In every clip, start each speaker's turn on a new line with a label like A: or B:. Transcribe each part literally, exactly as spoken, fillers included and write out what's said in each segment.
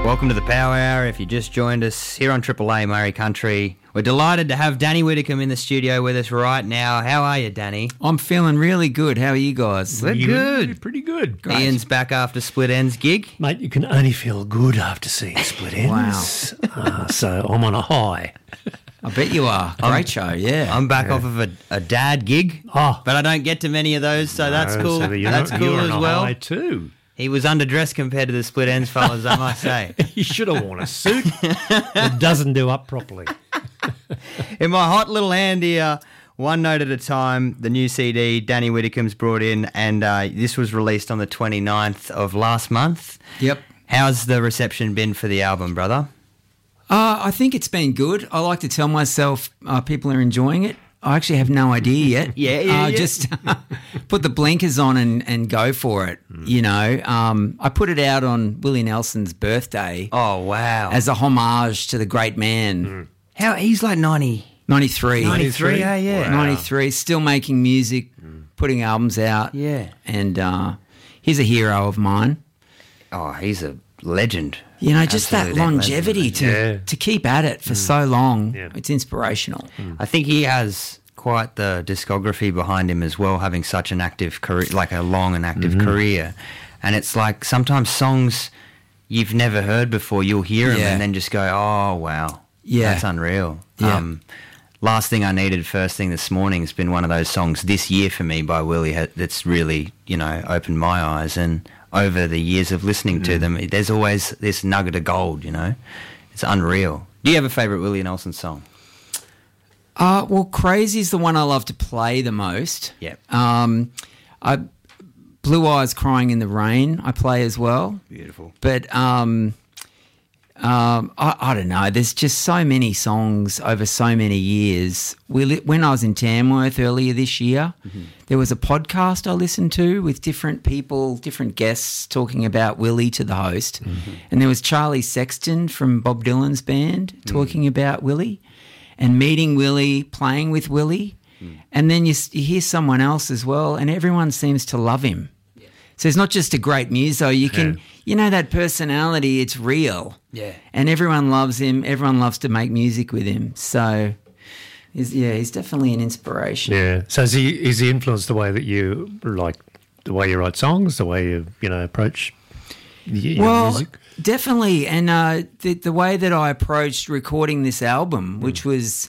A: Welcome to the Power Hour. If you just joined us here on Triple A Murray Country, we're delighted to have Danny Whitcomb in the studio with us right now. How are you, Danny?
B: I'm feeling really good. How are you guys?
A: We're good.
C: Pretty good.
A: Great. Ian's back after Split Ends gig.
C: Mate, you can only feel good after seeing Split Ends. Wow. uh, so I'm on a high.
B: I bet you are. Great I'm, show, yeah.
A: I'm back
C: yeah.
A: off of a, a dad gig,
C: oh.
A: but I don't get to many of those, so no, that's cool.
C: So
A: that's
C: not,
A: cool as
C: on a
A: well.
C: High too.
A: He was underdressed compared to the Split Ends fellas, I must say.
C: He should have worn a suit that doesn't do up properly.
A: In my hot little hand here, One Note at a Time, the new C D Danny Whitcomb's brought in, and uh, this was released on the twenty-ninth of last month.
B: Yep.
A: How's the reception been for the album, brother?
B: Uh, I think it's been good. I like to tell myself uh, people are enjoying it. I actually have no idea yet.
A: yeah, yeah,
B: uh,
A: yeah.
B: Just put the blinkers on and, and go for it, mm. you know. Um, I put it out on Willie Nelson's birthday.
A: Oh, wow.
B: As a homage to the great man.
A: Mm. How He's like ninety.
B: ninety-three.
A: ninety-three, yeah, yeah.
B: Wow. ninety-three, still making music, mm. putting albums out.
A: Yeah.
B: And uh, he's a hero of mine.
A: Oh, he's a legend.
B: You know, just
A: Absolute
B: that longevity to,
C: yeah.
B: to keep at it for mm. so long,
C: yeah.
B: it's inspirational.
A: Mm. I think he has quite the discography behind him as well, having such an active career, like a long and active mm-hmm. career. And it's like sometimes songs you've never heard before, you'll hear them
B: yeah.
A: and then just go, oh, wow,
B: yeah.
A: that's unreal.
B: Yeah.
A: Um, Last Thing I Needed, First Thing This Morning has been one of those songs this year for me by Willie that's really, you know, opened my eyes. And over the years of listening mm. to them, there's always this nugget of gold, you know. It's unreal. Do you have a favourite Willie Nelson song?
B: Uh, well, Crazy's the one I love to play the most.
A: Yep.
B: Um, I, Blue Eyes Crying in the Rain I play as well.
A: Beautiful.
B: But um, um, I, I don't know. There's just so many songs over so many years. We li- when I was in Tamworth earlier this year, mm-hmm. there was a podcast I listened to with different people, different guests talking about Willie to the host. Mm-hmm. And there was Charlie Sexton from Bob Dylan's band talking mm. about Willie. And meeting Willie, playing with Willie, mm. and then you, you hear someone else as well, and everyone seems to love him. Yeah. So it's not just a great muso. You can, yeah. you know, that personality, it's real.
A: Yeah.
B: And everyone loves him. Everyone loves to make music with him. So, he's, yeah, he's definitely an inspiration.
C: Yeah. So is he, is he influenced the way that you, like, the way you write songs, the way you, you know, approach your
B: well,
C: music?
B: Definitely, and uh, the the way that I approached recording this album, mm. which was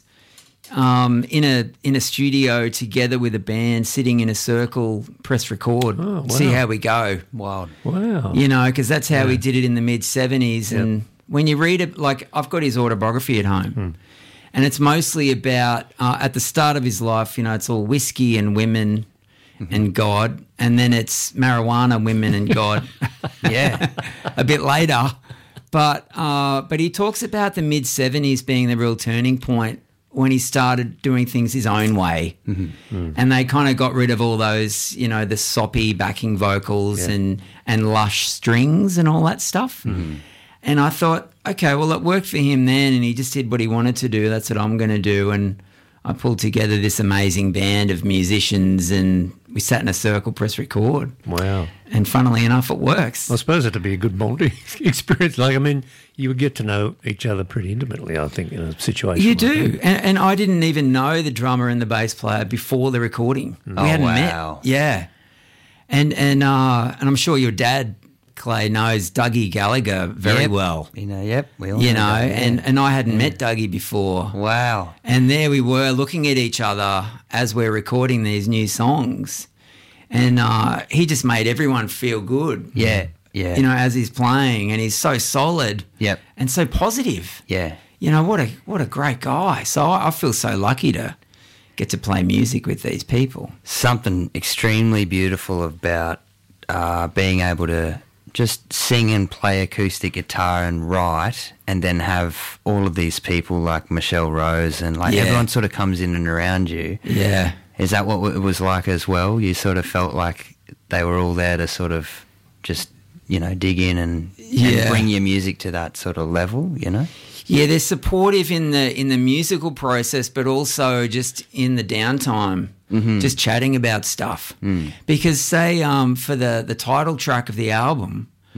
B: um, in a in a studio together with a band, sitting in a circle, press record,
C: oh, wow.
B: see how we go.
A: Wild,
C: wow!
B: You know, because that's how
C: yeah.
B: we did it in the mid seventies.
C: Yep. And
B: when you read it, like I've got his autobiography at home, mm. and it's mostly about uh, at the start of his life. You know, it's all whiskey and women. Mm-hmm. And God, and then it's marijuana, women, and God.
A: yeah,
B: a bit later, but uh, but he talks about the mid seventies being the real turning point when he started doing things his own way, mm-hmm. mm. and they kind of got rid of all those, you know, the soppy backing vocals yeah. and and lush strings and all that stuff. Mm-hmm. And I thought, okay, well, it worked for him then, and he just did what he wanted to do. That's what I'm going to do, and I pulled together this amazing band of musicians and we sat in a circle, press record.
C: Wow.
B: And funnily enough, it works.
C: I suppose it'd be a good bonding experience. Like, I mean, you would get to know each other pretty intimately, I think, in a situation
B: You
C: like
B: do.
C: that.
B: And, and I didn't even know the drummer and the bass player before the recording.
A: Mm.
B: We
A: oh,
B: hadn't
A: wow.
B: met. Yeah. And, and, uh, and I'm sure your dad, Clay, knows Dougie Gallagher very
A: yep.
B: well.
A: You know, yep. We all
B: you
A: know,
B: know
A: that, yeah.
B: and, and I hadn't
A: yeah.
B: met Dougie before.
A: Wow.
B: And there we were looking at each other as we're recording these new songs. And uh, he just made everyone feel good.
A: Yeah, yeah.
B: You know, as he's playing, and he's so solid
A: yep.
B: and so positive.
A: Yeah.
B: You know, what a what a great guy. So I, I feel so lucky to get to play music with these people.
A: Something extremely beautiful about uh, being able to just sing and play acoustic guitar and write, and then have all of these people like Michelle Rose and like
B: yeah.
A: everyone sort of comes in and around you.
B: Yeah.
A: Is that what it was like as well? You sort of felt like they were all there to sort of just, you know, dig in and,
B: yeah.
A: and bring your music to that sort of level, you know?
B: Yeah, they're supportive in the in the musical process, but also just in the downtime, mm-hmm. just chatting about stuff. Mm. Because say um, for the, the title track of the album, mm.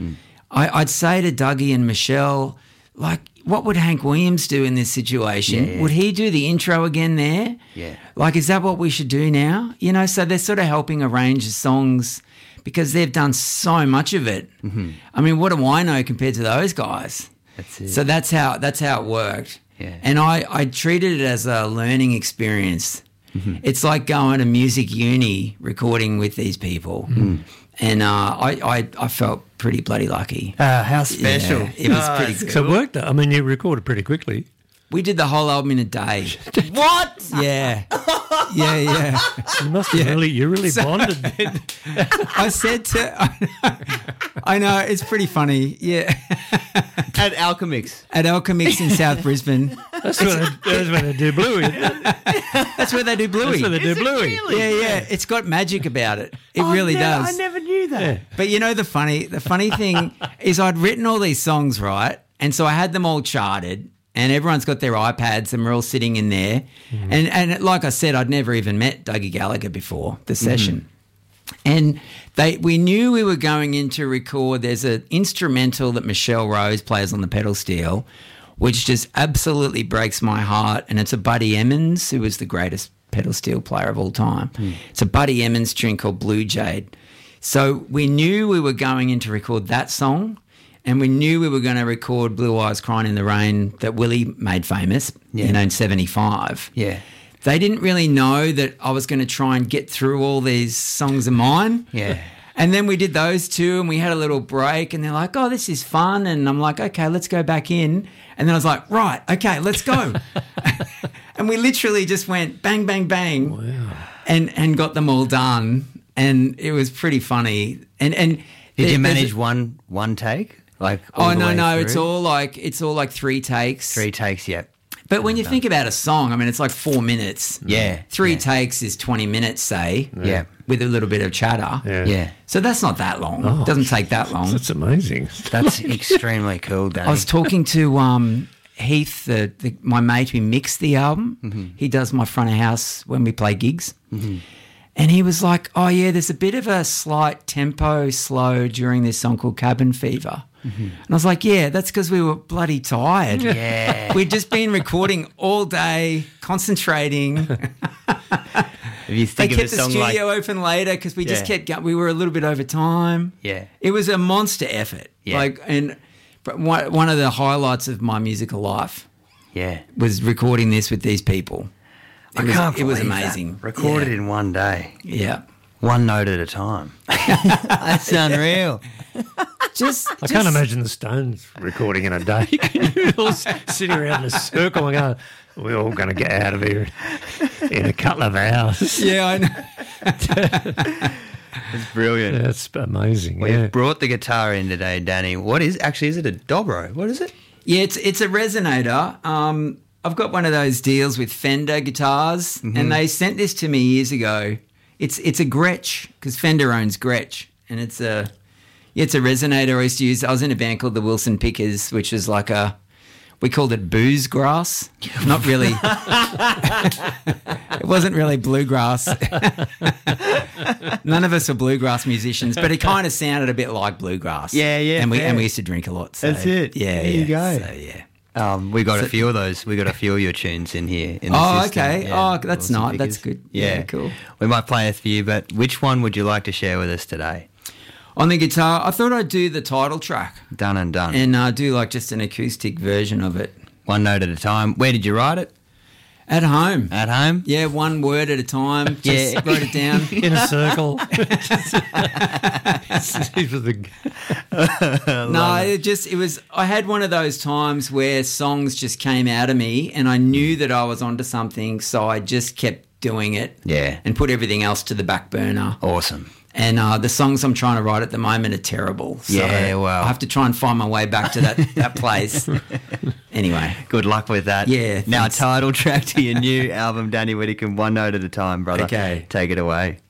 B: I, I'd say to Dougie and Michelle, like, what would Hank Williams do in this situation?
A: Yeah.
B: Would he do the intro again there?
A: Yeah.
B: Like, is that what we should do now? You know, so they're sort of helping arrange the songs because they've done so much of it. Mm-hmm. I mean, what do I know compared to those guys?
A: That's it.
B: So that's how that's how it worked.
A: Yeah.
B: And I, I treated it as a learning experience. Mm-hmm. It's like going to music uni recording with these people. Mm. And uh, I, I, I felt pretty bloody lucky.
A: Uh, how special.
B: Yeah, it was
A: Oh,
B: pretty
A: it's
B: good.
C: So it worked. I mean, you recorded pretty quickly.
B: We did the whole album in a day.
A: What?
B: Yeah. Yeah, yeah.
C: You must have really, you really
B: So-
C: bonded.
B: I said to, I know, I know, it's pretty funny. Yeah.
A: At Alchemix.
B: At Alchemix in South Brisbane.
C: That's where they, that's where they do Bluey. isn't it?
B: That's where they do Bluey.
C: That's where they do
A: Is it
C: Bluey.
A: really?
B: Yeah, yeah. It's got magic about it. It
A: Oh,
B: really
A: no,
B: does.
A: I never knew that.
C: Yeah.
B: But you know the funny the funny thing is I'd written all these songs, right? And so I had them all charted and everyone's got their iPads and we're all sitting in there. Mm-hmm. And and like I said, I'd never even met Dougie Gallagher before the session. Mm-hmm. And they we knew we were going in to record. There's an instrumental that Michelle Rose plays on the pedal steel, which just absolutely breaks my heart. And it's a Buddy Emmons, who was the greatest pedal steel player of all time. Mm. It's a Buddy Emmons tune called Blue Jade. So we knew we were going in to record that song, and we knew we were going to record Blue Eyes Crying in the Rain that Willie made famous,
A: Yeah.
B: you know, in seventy-five.
A: Yeah.
B: They didn't really know that I was going to try and get through all these songs of mine.
A: Yeah.
B: And then we did those two and we had a little break and they're like, oh, this is fun. And I'm like, okay, let's go back in. And then I was like, right, okay, let's go. And we literally just went bang, bang, bang.
C: Wow.
B: And, and got them all done. And it was pretty funny. And and
A: Did
B: there-
A: you
B: there's
A: manage
B: a-
A: one one take? Like all
B: Oh
A: the
B: no,
A: way
B: no,
A: through?
B: it's all like it's all like three takes.
A: Three takes, yeah.
B: But when you think about a song, I mean, it's like four minutes.
A: Yeah.
B: Three
A: yeah.
B: takes is twenty minutes, say.
A: Yeah.
B: With a little bit of chatter.
C: Yeah.
A: Yeah.
B: So that's not that long.
C: Oh,
B: it doesn't take that long.
C: That's amazing.
A: That's extremely cool, Danny.
B: I was talking to um, Heath, the, the, my mate who mixed the album. Mm-hmm. He does my front of house when we play gigs. Mm-hmm. And he was like, oh, yeah, there's a bit of a slight tempo slow during this song called Cabin Fever. Mm-hmm. And I was like, yeah, that's because we were bloody tired.
A: Yeah.
B: We'd just been recording all day, concentrating.
A: If you
B: They
A: think of a
B: kept the
A: song
B: studio
A: like
B: open later because we just
A: Yeah.
B: kept going. We were a little bit over time.
A: Yeah.
B: It was a monster effort.
A: Yeah.
B: Like, and but one one of the highlights of my musical life
A: Yeah.
B: was recording this with these people. It
A: I
B: was,
A: can't
B: it was
A: believe that.
B: amazing.
A: Recorded
B: yeah.
A: in one day.
B: Yeah.
A: One note at a time. That's unreal.
B: Just,
C: I
B: just,
C: can't imagine the Stones recording in a day. All sitting around in a circle and going, we're all going to get out of here in a couple of hours.
B: Yeah, I know.
A: It's brilliant.
C: That's amazing.
A: We've
C: Yeah.
A: brought the guitar in today, Danny. What is actually is it a dobro? What is it?
B: Yeah, it's it's a resonator. Um, I've got one of those deals with Fender guitars,
A: Mm-hmm.
B: and they sent this to me years ago. It's it's a Gretsch because Fender owns Gretsch, and it's a yeah, it's a resonator I used to use. I was in a band called the Wilson Pickers, which is like a we called it booze grass. Not really. It wasn't really bluegrass. None of us are bluegrass musicians, but it kind of sounded a bit like bluegrass.
A: Yeah, yeah,
B: And we
A: fair.
B: and we used to drink a lot. So,
A: That's it.
B: Yeah,
A: There you
B: yeah.
A: go.
B: So, yeah.
A: Um, we got a few of those. We got a few of your tunes in here. In the
B: Oh,
A: system.
B: okay.
A: Yeah,
B: Oh, that's
A: Wilson
B: nice. That's
A: Pickers.
B: good. Yeah, cool.
A: We might play a few, but which one would you like to share with us today?
B: On the guitar, I thought I'd do the title track
A: Done and done.
B: and uh, do like just an acoustic version of it
A: One note at a time. Where did you write it?
B: at home.
A: At home?
B: Yeah, one word at a time. Just
A: Yeah.
B: wrote it down.
C: In a circle. These were the-
B: No, it just it was. I had one of those times where songs just came out of me, and I knew that I was onto something, so I just kept doing it.
A: Yeah.
B: and put everything else to the back burner.
A: Awesome.
B: And uh, the songs I'm trying to write at the moment are terrible. So
A: Yeah, well.
B: I have to try and find my way back to that that place. Anyway,
A: Good luck with that.
B: Yeah,
A: Now,
B: thanks.
A: title track to your new album, Danny Whitcomb, One Note at a Time, brother.
B: Okay.
A: Take it away.